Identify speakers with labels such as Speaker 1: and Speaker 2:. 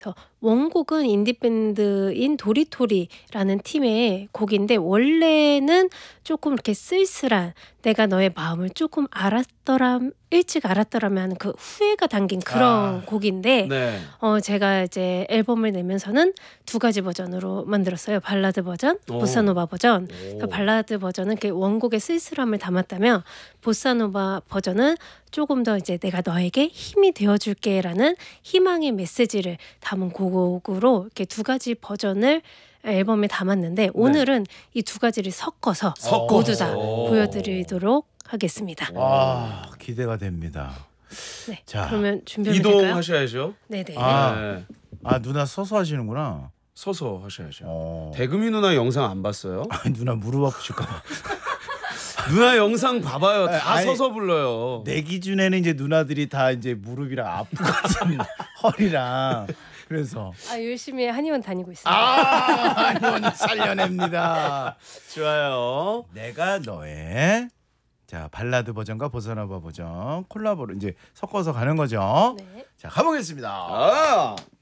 Speaker 1: 그래서 원곡은 인디 밴드인 도리토리라는 팀의 곡인데 원래는 조금 이렇게 쓸쓸한 내가 너의 마음을 조금 일찍 알았더라면 하는 그 후회가 담긴 그런 곡인데
Speaker 2: 네.
Speaker 1: 제가 이제 앨범을 내면서는 두 가지 버전으로 만들었어요. 발라드 버전,
Speaker 2: 오.
Speaker 1: 보사노바 버전.
Speaker 2: 오.
Speaker 1: 그래서 발라드 버전은 이렇게 원곡의 쓸쓸함을 담았다면 보사노바 버전은 조금 더 이제 내가 너에게 힘이 되어줄게라는 희망의 메시지를 담은 곡으로 이렇게 두 가지 버전을 앨범에 담았는데 오늘은 이 두 가지를 섞어서 모두 다 보여드리도록 하겠습니다.
Speaker 3: 기대가 됩니다.
Speaker 1: 네,
Speaker 3: 자,
Speaker 1: 그러면 준비하면 될까요?
Speaker 2: 이동하셔야죠.
Speaker 1: 네네.
Speaker 2: 네.
Speaker 3: 누나 서서 하시는구나.
Speaker 2: 서서 하셔야죠.
Speaker 3: 대
Speaker 2: 대금이 누나 영상 안 봤어요?
Speaker 3: 누나 무릎 아프실까 봐.
Speaker 2: 누나 영상 봐봐요. 다
Speaker 3: 아니,
Speaker 2: 서서 불러요.
Speaker 3: 내 기준에는 이제 누나들이 다 이제 무릎이랑 아프거든. 허리랑. 그래서
Speaker 1: 열심히 한의원 다니고 있어요.
Speaker 3: 한의원 살려냅니다.
Speaker 2: 좋아요.
Speaker 3: 내가 너의 자 발라드 버전과 보사노바 버전 콜라보로 이제 섞어서 가는 거죠.
Speaker 1: 네.
Speaker 3: 자 가보겠습니다.
Speaker 2: 아.